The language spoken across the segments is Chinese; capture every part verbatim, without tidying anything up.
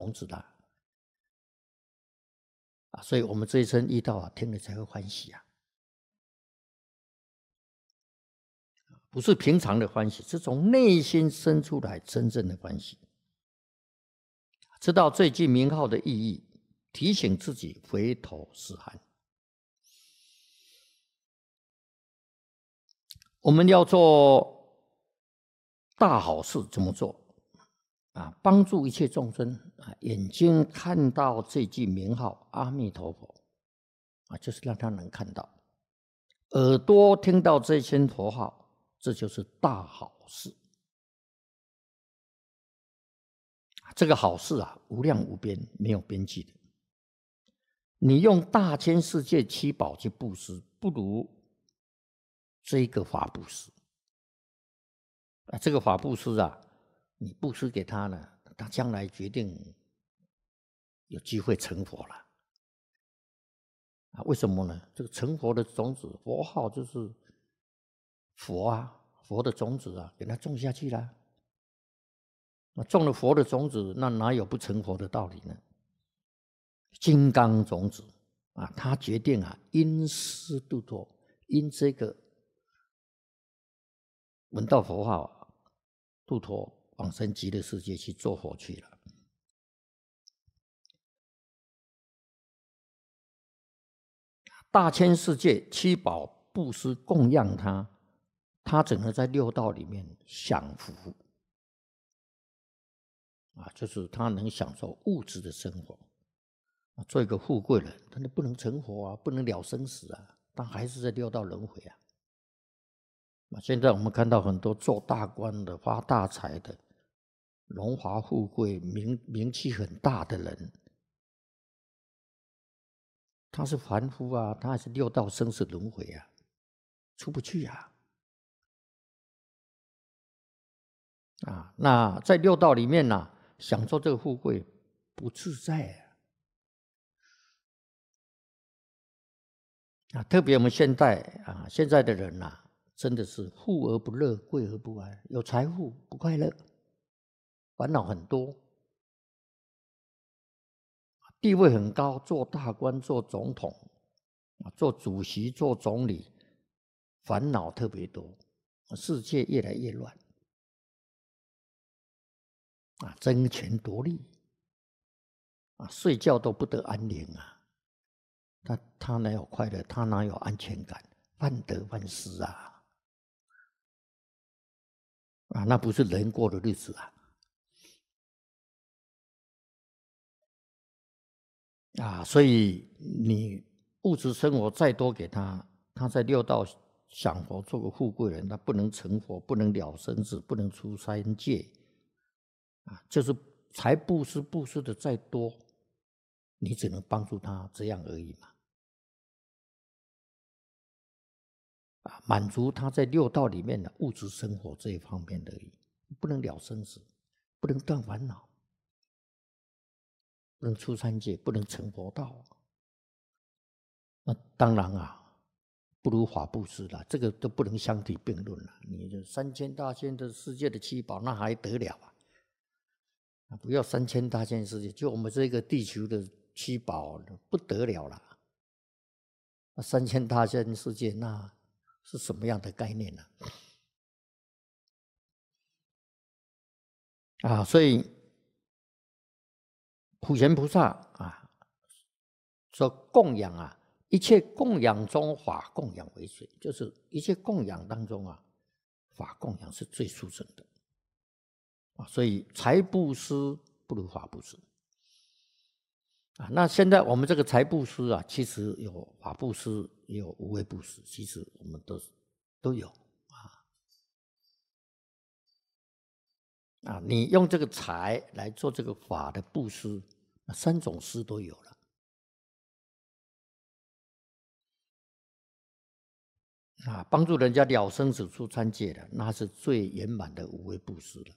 子的啊，所以我们这一生遇到啊，听了才会欢喜啊，不是平常的欢喜，是从内心生出来真正的欢喜。知道这句名号的意义，提醒自己回头是岸。我们要做大好事，怎么做啊？帮助一切众生啊！眼睛看到这句名号阿弥陀佛啊，就是让他能看到；耳朵听到这些佛号，这就是大好事。这个好事啊，无量无边，没有边际的。你用大千世界七宝去布施，不如这个法布施啊！这个法布施啊，你布施给他呢，他将来决定有机会成佛了啊！为什么呢？这个成佛的种子，佛号就是佛啊，佛的种子啊，给他种下去了。那种了佛的种子，那哪有不成佛的道理呢？金刚种子啊，他决定啊，因施度脱，因这个闻到佛号，度脱往生极乐世界去做佛去了。大千世界七宝布施供养他，他整个在六道里面享福啊，就是他能享受物质的生活啊，做一个富贵人，但是不能成佛啊，不能了生死啊，他还是在六道轮回啊。现在我们看到很多做大官的、发大财的、荣华富贵、名名气很大的人，他是凡夫啊，他还是六道生死轮回啊，出不去啊。啊，那在六道里面呢、啊，享受这个富贵不自在啊。啊，特别我们现代啊，现在的人呐、啊，真的是富而不乐，贵而不安，有财富不快乐，烦恼很多，地位很高，做大官、做总统、做主席、做总理，烦恼特别多，世界越来越乱。啊，争权夺利，啊，睡觉都不得安宁啊！他他哪有快乐？他哪有安全感？患得患失啊！啊，那不是人过的日子啊！啊，所以你物质生活再多给他，他在六道享佛，做个富贵人，他不能成佛，不能了生死，不能出三界。啊，就是财布施布施的再多，你只能帮助他这样而已嘛。啊，满足他在六道里面的物质生活这一方面而已，不能了生死，不能断烦恼，不能出三界，不能成佛道。那当然啊，不如法布施了，这个都不能相提并论了。你这三千大千的世界的七宝，那还得了啊？不要三千大千世界，就我们这个地球的七宝不得了了。那三千大千世界，那是什么样的概念呢？啊，所以普贤菩萨啊说供养啊，一切供养中法供养为最，就是一切供养当中啊，法供养是最殊胜的啊。所以财布施不如法布施啊。那现在我们这个财布施啊，其实有法布施，也有无为布施，其实我们都都有。啊，你用这个财来做这个法的布施，三种施都有了。啊，帮助人家了生死出三界的，那是最圆满的无为布施了。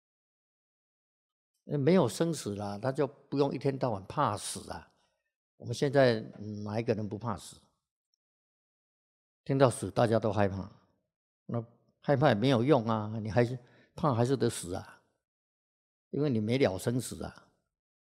没有生死了，他就不用一天到晚怕死啊。我们现在哪一个人不怕死？听到死大家都害怕，那害怕也没有用啊，你还是怕还是得死啊，因为你没了生死啊。